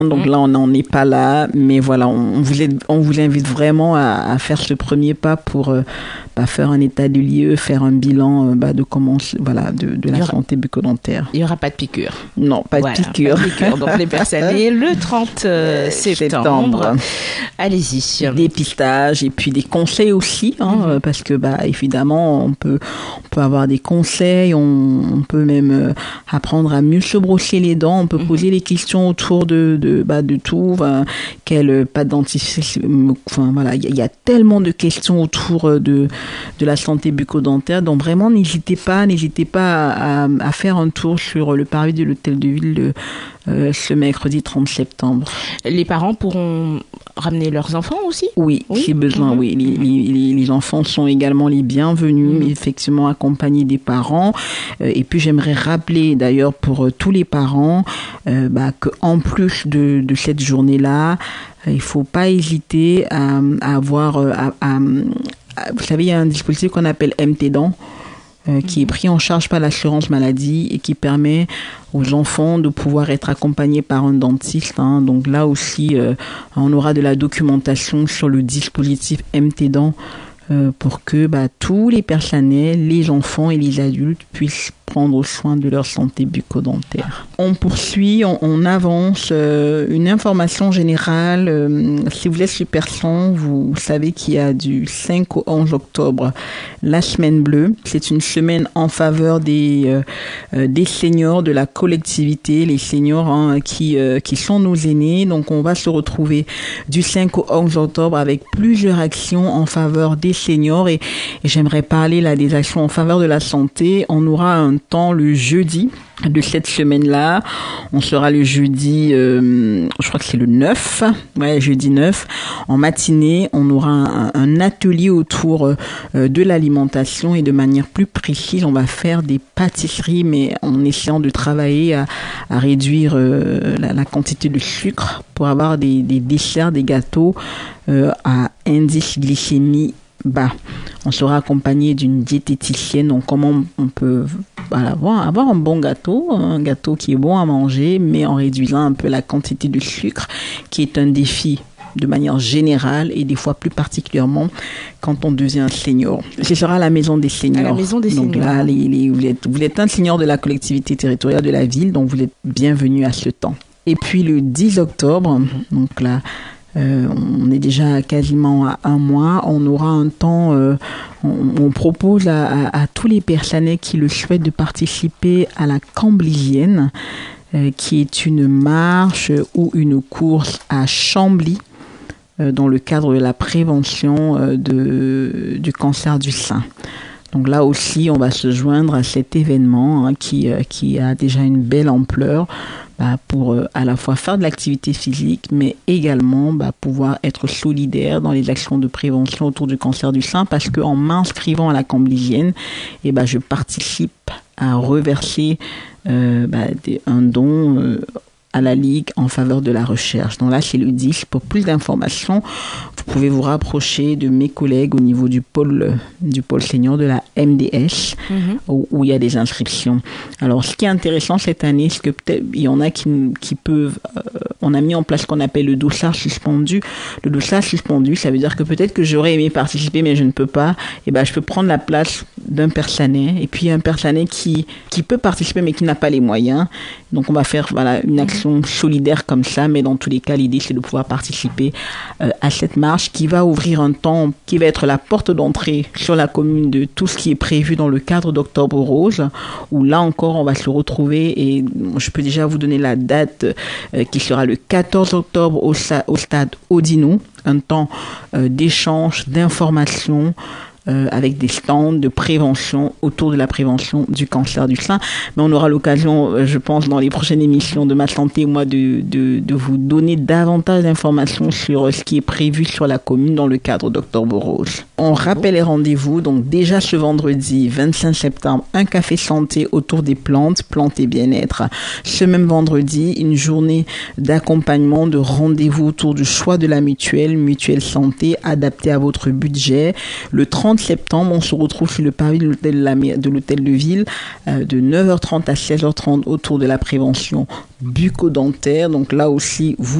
Donc là, on n'en est pas là, mais voilà, on vous invite vraiment à faire ce premier pas pour faire un état de lieu, faire un bilan de comment, de la santé bucco-dentaire. Il n'y aura pas de piqûre. Non, pas de piqûre. Pas de piqûre. Donc les personnes le 30 septembre. Allez-y. Dépistage et puis des conseils aussi, parce que évidemment, on peut avoir des conseils, on peut même apprendre à mieux se brosser les dents, on peut poser des questions autour de tout, quelle pâte dentifrice, il y a tellement de questions autour de la santé bucco-dentaire, donc vraiment n'hésitez pas à faire un tour sur le parvis de l'Hôtel de Ville ce mercredi 30 septembre. Les parents pourront ramener leurs enfants aussi? Oui, si besoin, oui. Les enfants sont également les bienvenus, mais effectivement accompagnés des parents. Et puis j'aimerais rappeler d'ailleurs pour tous les parents qu'en plus de cette journée-là, il faut pas hésiter à avoir... vous savez, il y a un dispositif qu'on appelle MT-Dents, qui est pris en charge par l'assurance maladie et qui permet aux enfants de pouvoir être accompagnés par un dentiste. Donc là aussi, on aura de la documentation sur le dispositif MT-Dents pour que tous les personnels, les enfants et les adultes puissent prendre soin de leur santé bucco-dentaire. On poursuit, on avance. Une information générale, si vous êtes Super 100, vous savez qu'il y a du 5 au 11 octobre la semaine bleue. C'est une semaine en faveur des seniors de la collectivité, les seniors qui sont nos aînés. Donc on va se retrouver du 5 au 11 octobre avec plusieurs actions en faveur des seniors et j'aimerais parler là des actions en faveur de la santé. On aura un temps le jeudi de cette semaine-là. On sera le jeudi, je crois que c'est le 9, jeudi 9. En matinée, on aura un atelier autour de l'alimentation et de manière plus précise, on va faire des pâtisseries, mais en essayant de travailler à réduire la quantité de sucre pour avoir des desserts, des gâteaux à indice glycémie bas. On sera accompagné d'une diététicienne. Donc comment on peut avoir un bon gâteau, un gâteau qui est bon à manger, mais en réduisant un peu la quantité de sucre, qui est un défi de manière générale et des fois plus particulièrement quand on devient senior. Ce sera à la maison des seniors. À la maison des donc seniors. Là, vous êtes un senior de la collectivité territoriale de la ville, donc vous êtes bienvenu à ce temps. Et puis le 10 octobre, donc là, on est déjà quasiment à un mois. On aura un temps, on propose à tous les personnels qui le souhaitent de participer à la Camblisienne, qui est une marche ou une course à Chambly, dans le cadre de la prévention du cancer du sein. Donc là aussi, on va se joindre à cet événement qui a déjà une belle ampleur pour à la fois faire de l'activité physique, mais également pouvoir être solidaire dans les actions de prévention autour du cancer du sein, parce qu'en m'inscrivant à la Camblisienne, je participe à reverser un don à la Ligue en faveur de la recherche. Donc là, c'est le 10. Pour plus d'informations, vous pouvez vous rapprocher de mes collègues au niveau du pôle senior de la MDS, où il y a des inscriptions. Alors, ce qui est intéressant cette année, c'est que peut-être il y en a qui peuvent... on a mis en place ce qu'on appelle le dossard suspendu. Le dossard suspendu, ça veut dire que peut-être que j'aurais aimé participer, mais je ne peux pas. Et je peux prendre la place d'un personnel, et puis un personnel qui peut participer, mais qui n'a pas les moyens. Donc, on va faire une action solidaire comme ça, mais dans tous les cas, l'idée, c'est de pouvoir participer à cette marche qui va ouvrir un temps, qui va être la porte d'entrée sur la commune de tout ce qui est prévu dans le cadre d'Octobre Rose, où là encore, on va se retrouver, et je peux déjà vous donner la date qui sera le 14 octobre au stade Odino, un temps d'échange, d'information, avec des stands de prévention autour de la prévention du cancer du sein. Mais on aura l'occasion, je pense, dans les prochaines émissions de Ma Santé, de vous donner davantage d'informations sur ce qui est prévu sur la commune dans le cadre d'Octobre Rose. On rappelle les rendez-vous. Donc déjà ce vendredi 25 septembre, un café santé autour des plantes et bien-être. Ce même vendredi, une journée d'accompagnement, de rendez-vous autour du choix de la mutuelle santé adaptée à votre budget. Le 30 30 septembre, on se retrouve sur le parvis de l'hôtel de ville de 9h30 à 16h30 autour de la prévention bucco-dentaire. Donc là aussi, vous